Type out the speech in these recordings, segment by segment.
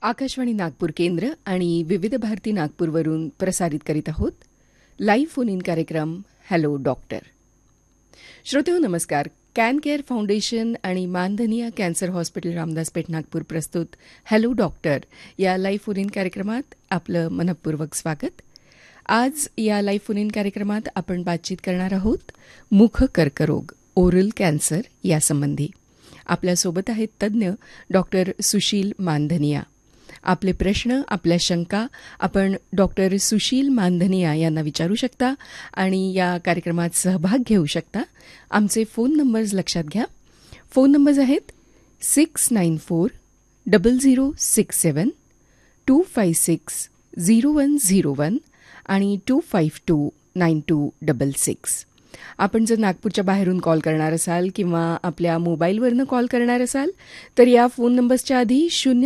आकाशवाणी नागपूर केंद्र आणि विविध भारती नागपूरवरून प्रसारित करीत आहोत लाईव्ह फोन इन कार्यक्रम हॅलो डॉक्टर. श्रोतेहो नमस्कार. कॅन केअर फाउंडेशन आणि मानधनिया कॅन्सर हॉस्पिटल रामदासपेठ नागपूर प्रस्तुत हॅलो डॉक्टर या लाईव्ह फोन इन कार्यक्रमात आपलं मनःपूर्वक स्वागत. आज या लाईव्ह फोन इन कार्यक्रमात आपण बातचीत करणार आहोत मुख कर्करोग ओरल कॅन्सर यासंबंधी. आपल्यासोबत आहेत तज्ज्ञ डॉक्टर सुशील मानधनिया. आपले प्रश्न, आपल्या शंका आपण डॉक्टर सुशील मानधनिया यांना विचारू शकता आणि या कार्यक्रमात सहभाग घेऊ शकता. आमचे फोन नंबर्स लक्षात घ्या. फोन नंबर्स आहेत 694-0067, 256-0101 आणि 252-9266. आपण जर नागपूरच्या बाहेरून कॉल करणार असाल किंवा आपल्या मोबाईलवरनं कॉल करणार असाल तर या फोन नंबर्सच्या आधी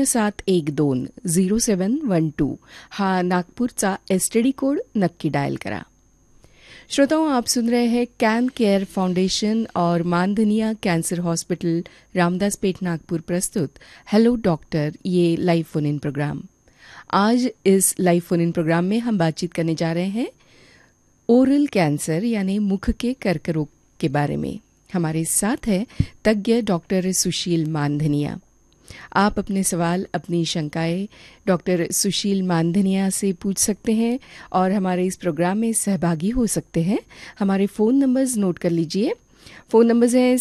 0712-0712 हा नागपूरचा एसटीडी कोड नक्की डायल करा. श्रोताओं, आप सुन रहे हैं कैन केयर फाउंडेशन और मानधनिया कैंसर हॉस्पिटल रामदासपेठ नागपुर प्रस्तुत हेलो डॉक्टर ये लाइव फोन इन प्रोग्राम. आज इस लाइव फोन इन प्रोग्राम में हम बातचीत करने जा रहे हैं ओरल कैंसर यानी मुख के कर्करोग के बारे में. हमारे साथ है तज्ञ डॉक्टर सुशील मानधनिया. आप अपने सवाल, अपनी शंकाएं डॉक्टर सुशील मानधनिया से पूछ सकते हैं और हमारे इस प्रोग्राम में सहभागी हो सकते हैं. हमारे फ़ोन नंबर्स नोट कर लीजिए. फ़ोन नंबर्स हैं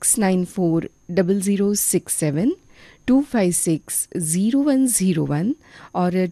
694-0067, 256-0101 और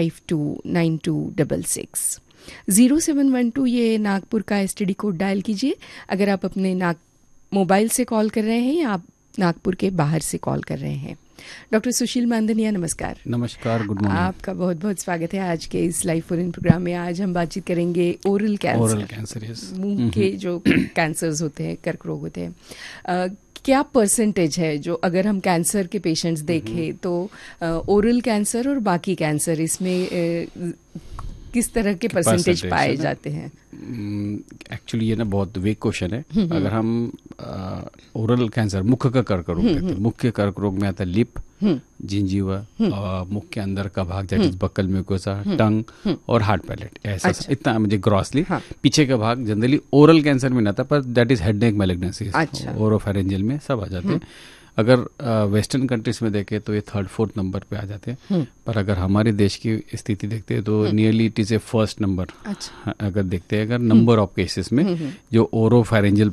252-9266. 0712 ये नागपुर का एसटीडी कोड डायल कीजिए अगर आप अपने मोबाइल से कॉल कर रहे हैं या आप नागपुर के बाहर से कॉल कर रहे हैं. डॉक्टर सुशील मानधनिया, नमस्कार. नमस्कार, गुड मॉर्निंग. आपका बहुत बहुत स्वागत है आज के इस लाइव फोन इन प्रोग्राम में. आज हम बातचीत करेंगे ओरल कैंसर, मुंह के जो कैंसर्स होते हैं, कर्करोग होते हैं. क्या परसेंटेज है जो अगर हम कैंसर के पेशेंट्स देखें तो ओरल कैंसर और बाकी कैंसर इसमें किस तरह के परसेंटेज पाए जाते हैं? एक्चुअली ये ना बहुत वेग क्वेश्चन है. अगर हम ओरल कैंसर, मुख का कर्करोग कहते हैं. मुख के कर्करोग में आता है लिप, जिंजीवा, मुख के अंदर का भाग दैट इज बक्कल म्यूकोसा, टंग और हार्ट पैलेट. ऐसा इतना मुझे ग्रॉसली. पीछे का भाग जनरली ओरल कैंसर में नहीं आता, पर that is head neck malignancy, oropharyngeal में सब आ जाते हैं. अगर वेस्टर्न कंट्रीज में देखें तो ये 3rd-4th नंबर पे आ जाते हैं. पर अगर हमारे देश की स्थिति देखते हैं तो nearly it is a 1st number. अगर देखते हैं अगर नंबर ऑफ केसेस में जो ओरोफेरेंजियल